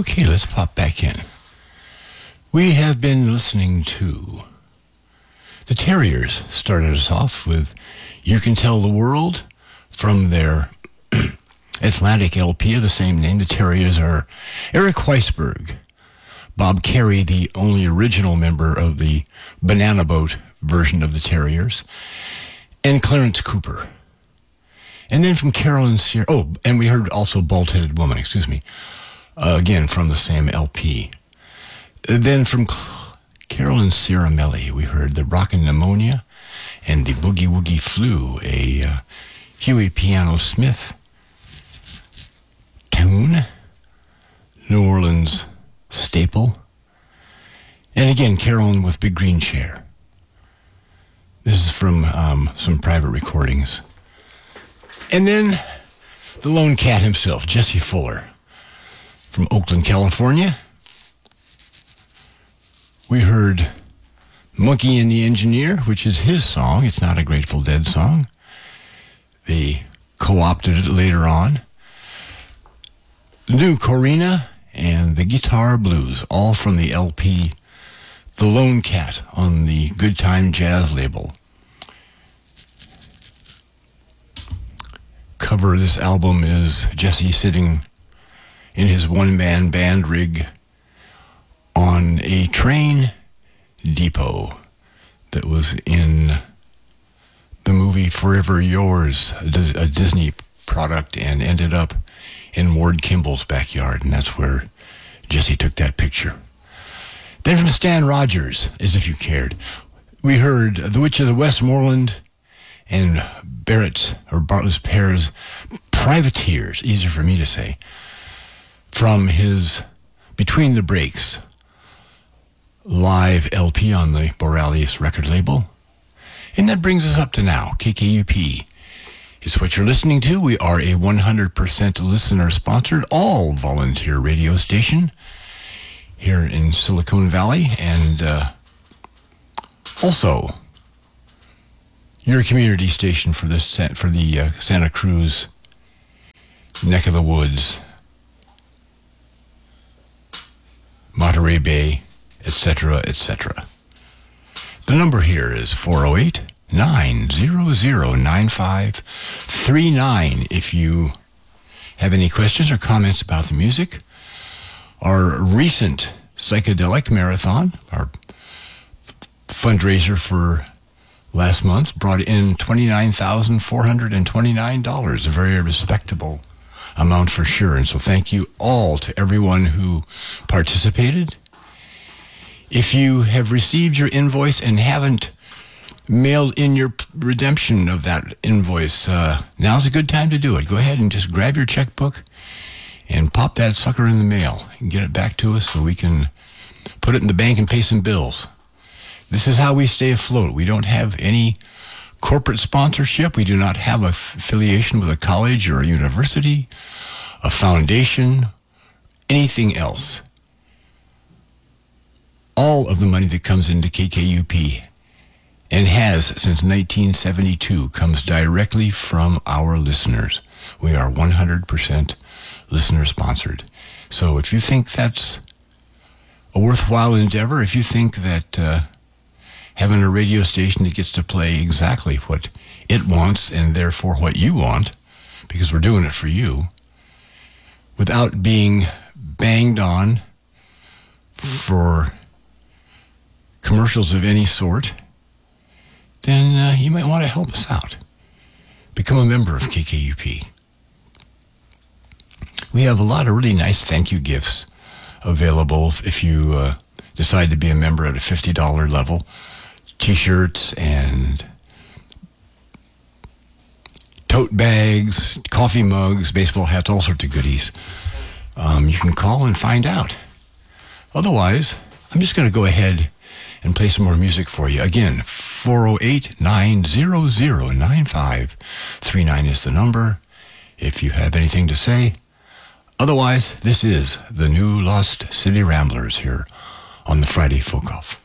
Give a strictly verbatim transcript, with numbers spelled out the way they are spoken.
Okay, let's pop back in. We have been listening to the Terriers. Started us off with You Can Tell the World from their Atlantic L P of the same name. The Terriers are Eric Weisberg, Bob Carey, the only original member of the Banana Boat version of the Terriers, and Clarence Cooper. And then from Carolyn Sierra, oh, and we heard also Bald-Headed Woman, excuse me, uh, again from the same L P. Then from Cl- Carolyn Ciaramelli, we heard The Rockin' Pneumonia and The Boogie Woogie Flu, a uh, Huey Piano Smith tune, New Orleans staple. And again, Carolyn with Big Green Chair. This is from um, some private recordings. And then the lone cat himself, Jesse Fuller, from Oakland, California. We heard Monkey and the Engineer, which is his song. It's not a Grateful Dead song. They co-opted it later on. The new Corina and the Guitar Blues, all from the L P The Lone Cat on the Good Time Jazz label. Cover of this album is Jesse sitting in his one-man band rig on a train depot that was in the movie Forever Yours, a Disney product, and ended up in Ward Kimball's backyard, and that's where Jesse took that picture. Then from Stan Rogers, As If You Cared, we heard The Witch of the Westmoreland and Barrett's, or Bartlett's Pear's Privateers, easier for me to say, from his Between the Breaks live L P on the Borealis record label. And that brings us up to now. K K U P is what you're listening to. We are a one hundred percent listener-sponsored, all-volunteer radio station here in Silicon Valley, and uh, also your community station for this for the uh, Santa Cruz neck of the woods, Monterey Bay, et cetera, et cetera. The number here is four oh eight, nine hundred, nine five three nine if you have any questions or comments about the music. Our recent Psychedelic Marathon, our fundraiser for last month, brought in twenty-nine thousand four hundred twenty-nine dollars, a very respectable amount for sure. And so thank you all to everyone who participated. If you have received your invoice and haven't mailed in your redemption of that invoice, uh, now's a good time to do it. Go ahead and just grab your checkbook and pop that sucker in the mail and get it back to us so we can put it in the bank and pay some bills. This is how we stay afloat. We don't have any corporate sponsorship. We do not have an affiliation with a college or a university, a foundation, anything else. All of the money that comes into K K U P and has since nineteen seventy-two comes directly from our listeners. We are one hundred percent listener-sponsored. So if you think that's a worthwhile endeavor, if you think that uh, having a radio station that gets to play exactly what it wants and therefore what you want, because we're doing it for you, without being banged on for commercials of any sort, then uh, you might want to help us out. Become a member of K K U P. We have a lot of really nice thank you gifts available if you uh, decide to be a member at a fifty dollars level. T-shirts and tote bags, coffee mugs, baseball hats, all sorts of goodies. Um, you can call and find out. Otherwise, I'm just going to go ahead and play some more music for you. Again, four oh eight, nine hundred, nine five three nine is the number if you have anything to say. Otherwise, this is the new Lost City Ramblers here on the Friday Folk Off.